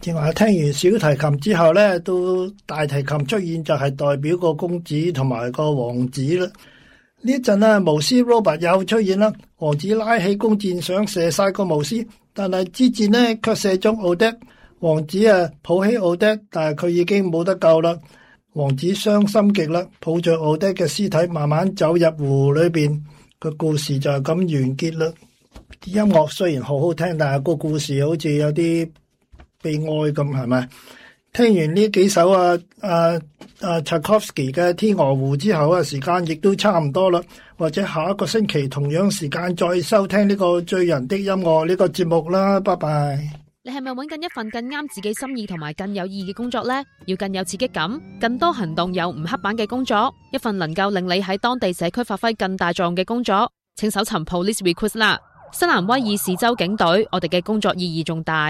正話聽完小提琴之後呢，到大提琴出現就係代表個公子同埋個王子啦。呢一陣呢，巫師 Robert 又出現啦，王子拉起弓箭想射晒個巫師，但係支箭呢卻射中奧德。王子抱起奧德，但係佢已經冇得救啦。王子傷心極啦，抱着奧德嘅屍體慢慢走入湖裏邊。個故事就係咁完結啦。音樂雖然好好聽，但係個故事好似有啲悲哀咁，係咪？聽完呢幾首Tchaikovsky 嘅《天鵝湖》之後時間亦都差唔多啦。或者下一個星期同樣時間再收聽呢個醉人的音樂呢個節目啦。拜拜。 你係咪揾緊一份更啱自己心意同埋更有意義嘅工作呢？要更有刺激感、更多行動又唔刻板嘅工作，一份能夠令你喺當地社區發揮更大作用嘅工作，請搜尋 Police Recruits 啦。新南威爾士州警隊，我哋嘅工作意義重大。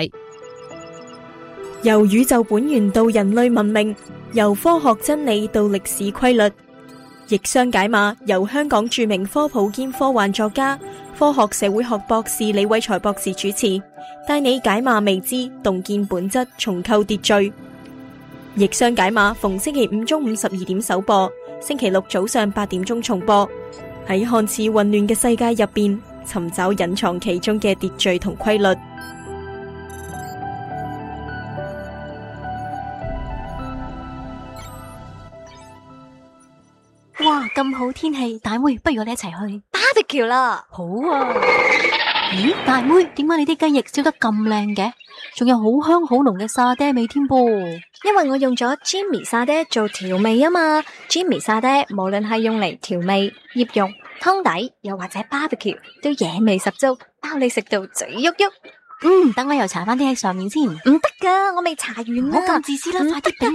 由宇宙本源到人類文明，由科學真理到歷史規律，逆商解碼由香港著名科普兼科幻作家、科學社會學博士李偉才博士主持，帶你解碼未知，洞見本質，重構秩序。逆商解碼逢星期五中午12點首播，星期六早上8點鐘重播。喺看似混亂嘅世界入邊，尋找隱藏其中嘅秩序同規律。 哇，咁好天氣，大妹，不如我哋一齊去 barbecue 啦。 好啊。咦，大妹，點解你啲雞翼燒得咁靚嘅？仲有好香好濃嘅沙爹味添噃。 因為我用咗 Jimmy 沙爹做調味啊嘛。Jimmy 沙爹無論係用嚟調味、醃肉、湯底，又或者 barbecue， 都野味十足，包你食到嘴喐喐。 等我又搽翻啲喺上面先。 唔得噶，我未搽完啦。 唔好咁自私啦，快啲俾